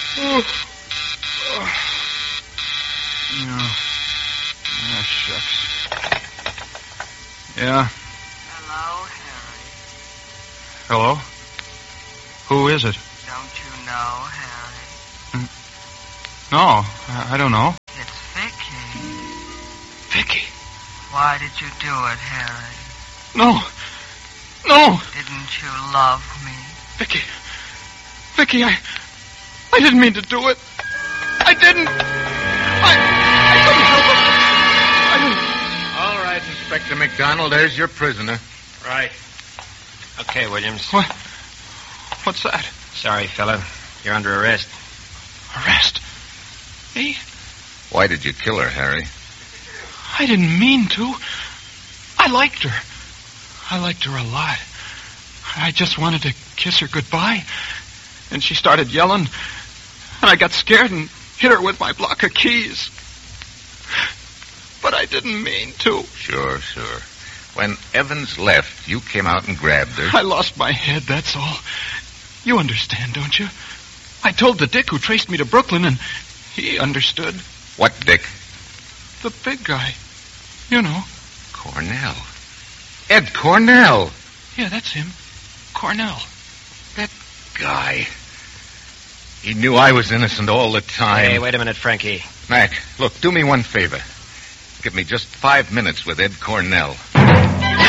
Oh. No. Ah, shucks. Yeah. Hello, Harry. Hello? Who is it? Don't you know, Harry? No, I don't know. It's Vicky. Vicky? Why did you do it, Harry? No. No! Didn't you love me? Vicky. Vicky, I didn't mean to do it. I didn't. I couldn't help it. All right, Inspector McDonald, there's your prisoner. Right. Okay, Williams. What's that? Sorry, fella. You're under arrest. Arrest? Me? Why did you kill her, Harry? I didn't mean to. I liked her. I liked her a lot. I just wanted to kiss her goodbye. And she started yelling. And I got scared and hit her with my block of keys. But I didn't mean to. Sure. When Evans left, you came out and grabbed her. I lost my head, that's all. You understand, don't you? I told the Dick who traced me to Brooklyn, and he understood. What Dick? The big guy. You know. Cornell. Ed Cornell. Yeah, that's him. Cornell. That guy. He knew I was innocent all the time. Hey, wait a minute, Frankie. Mac, look, do me one favor. Give me just 5 minutes with Ed Cornell.